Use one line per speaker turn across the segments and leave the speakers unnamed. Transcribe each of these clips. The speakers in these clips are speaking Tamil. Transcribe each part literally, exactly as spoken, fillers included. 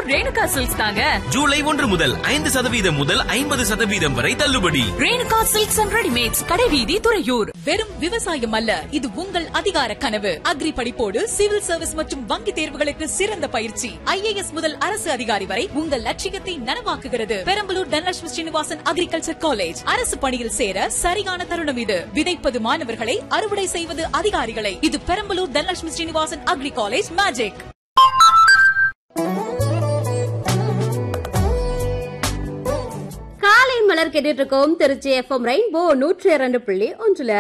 ரேணுகா சில்க்ஸ் தாங்க.
ஜூலை ஒன்று முதல் ஐந்து சதவீதம் முதல் ஐம்பது சதவீதம் வரை தள்ளுபடி.
ரேணுகா சில்க்ஸ் அண்ட் ரெடிமேட்ஸ், கடைவீதி, துறையூர்.
வெறும் விவசாயம் அல்ல, இது உங்கள் அதிகார கனவு. அக்ரி படிப்போடு சிவில் சர்வீஸ் மற்றும் வங்கி தேர்வுகளுக்கு சிறந்த பயிற்சி. ஐஏஎஸ் முதல் அரசு அதிகாரி வரை உங்கள் லட்சியத்தை நனவாக்குகிறது. Perambalur Dhanalakshmi Srinivasan agriculture college. அரசு பணியில் சேர சரியான தருணம் இது. விதைப்பது மாணவர்களை, அறுவடை செய்வது அதிகாரிகளை. இது Perambalur Dhanalakshmi Srinivasan agri college magic.
காலை மலர் கேட்டுட்டு இருக்கோம் திருச்சி எஃப்எம் ரெயின்போ நூற்றி இரண்டு புள்ளி ஒன்றுல.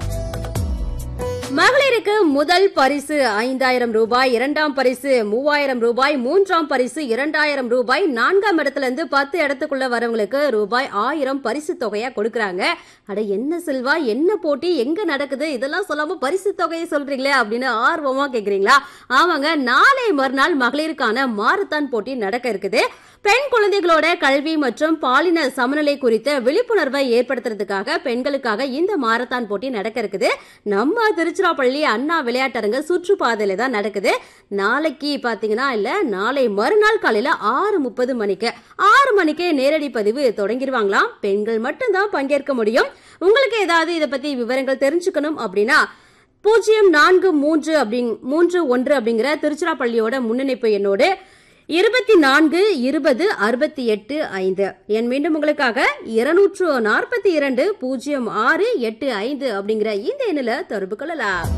மகளிருக்கு முதல் பரிசு ஐந்தாயிரம் ரூபாய், இரண்டாம் பரிசு மூவாயிரம் ரூபாய், மூன்றாம் பரிசு இரண்டாயிரம் ரூபாய், நான்காம் இடத்துல இருந்து பத்து இடத்துக்குள்ள வரவங்களுக்கு ரூபாய் ஆயிரம் பரிசு தொகையா கொடுக்கறாங்க. அட என்ன செல்வா, என்ன போட்டி, எங்க நடக்குது, இதெல்லாம் சொல்லாம பரிசு தொகையை சொல்றீங்களே அப்படின்னு ஆர்வமா கேக்குறீங்களா? ஆமாங்க, நாளை மறுநாள் மகளிருக்கான மாரத்தான் போட்டி நடக்க இருக்குது. பெண் குழந்தைகளோட கல்வி மற்றும் பாலின சமநிலை குறித்த விழிப்புணர்வை ஏற்படுத்துறதுக்காக பெண்களுக்காக இந்த மாரத்தான் போட்டி நடக்க இருக்குது. நம்ம திருச்சிராப்பள்ளி அண்ணா விளையாட்டரங்க சுற்றுப்பாதையில தான் நடக்குது. நாளைக்கு பாத்தீங்கன்னா இல்ல, நாளை மறுநாள் காலையில ஆறு முப்பது மணிக்கு ஆறு மணிக்கே நேரடி பதிவு தொடங்கிடுவாங்களாம். பெண்கள் மட்டும்தான் பங்கேற்க முடியும். உங்களுக்கு ஏதாவது இதை பத்தி விவரங்கள் தெரிஞ்சுக்கணும் அப்படின்னா பூஜ்ஜியம் நான்கு மூன்று அப்படி மூன்று ஒன்று அப்படிங்கிற திருச்சிராப்பள்ளியோட முன்னிணைப்பு எண்ணோடு இருபத்தி நான்கு இருபது அறுபத்தி எட்டு ஐந்து என் மீண்டும் உங்களுக்காக இருநூற்று நாற்பத்தி இரண்டு பூஜ்ஜியம் ஆறு எட்டு ஐந்து அப்படிங்கிற இந்த எண்ணில தொடர்பு கொள்ளலாம்.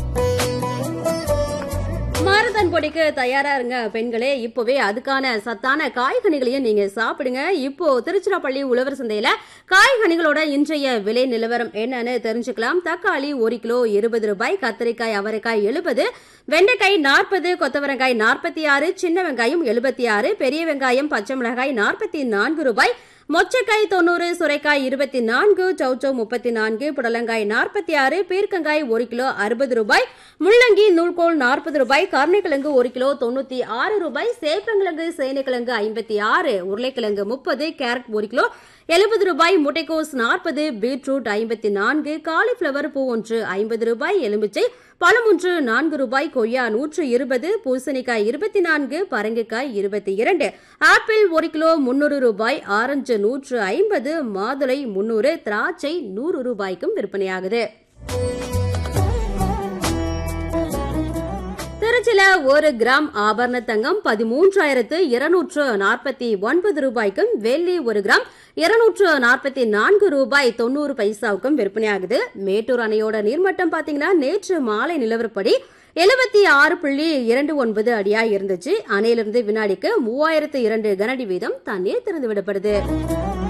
மாரத்தான் போட்டிக்கு தயாரா இருங்க பெண்களே. இப்பவே அதுக்கான சத்தான காய்கனிகளையும் நீங்க சாப்பிடுங்க. இப்போ திருச்சிராப்பள்ளி உழவர் சந்தையில காய்கனிகளோட இன்றைய விலை நிலவரம் என்னன்னு தெரிஞ்சுக்கலாம். தக்காளி ஒரு கிலோ இருபது ரூபாய், கத்திரிக்காய் அவரைக்காய் எழுபது, வெண்டைக்காய் நாற்பது, கொத்தவரங்காய் நாற்பத்தி ஆறு, சின்ன வெங்காயம் எழுபத்தி ஆறு, பெரிய வெங்காயம் பச்சை மிளகாய் நாற்பத்தி நான்கு ரூபாய், மொச்சக்காய் தொண்ணூறு, சுரைக்காய் இருபத்தி நான்கு, சௌச்சௌ முப்பத்தி நான்கு, புடலங்காய் நாற்பத்தி ஆறு, பீர்க்கங்காய் ஒரு கிலோ அறுபது ரூபாய், முள்ளங்கி நூல்கோல் நாற்பது ரூபாய், கருணைக்கிழங்கு ஒரு கிலோ தொண்ணூத்தி ஆறு ரூபாய், சேப்பங்கிழங்கு சேனைக்கிழங்கு ஐம்பத்தி ஆறு, உருளைக்கிழங்கு முப்பது, கேரட் ஒரு கிலோ எழுபது ரூபாய், முட்டைக்கோஸ் நாற்பது, பீட்ரூட் ஐம்பத்தி நான்கு, காலிஃபிளவர் பூ ஒன்று ஐம்பது ரூபாய், எலுமிச்சை பழம் ஒன்று நான்கு ரூபாய், கொய்யா நூற்று இருபது, பூசணிக்காய் இருபத்தி நான்கு, பரங்கிக்காய் இருபத்தி இரண்டு, ஆப்பிள் ஒரு கிலோ முன்னூறு ரூபாய், ஆரஞ்சு நூற்று ஐம்பது, மாதுளை முன்னூறு, திராட்சை நூறு ரூபாய்க்கும் விற்பனையாகுது. திருச்சியில ஒரு கிராம் ஆபரண தங்கம் பதிமூன்றாயிரத்து இருநூற்று நாற்பத்தி ஒன்பது ரூபாய்க்கும், வெள்ளி ஒரு கிராம் இருநூற்று நாற்பத்தி நான்கு ரூபாய் தொண்ணூறு பைசாவுக்கும் விற்பனையாகுது. மேட்டூர் அணையோட நீர்மட்டம் பாத்தீங்கன்னா நேற்று மாலை நிலவரப்படி எழுபத்தி ஆறு புள்ளி இரண்டு ஒன்பது அடியா இருந்துச்சு. அணையிலிருந்து வினாடிக்கு மூவாயிரத்து இரண்டு கனஅடி வீதம் தண்ணீர் திறந்து விடப்படுது.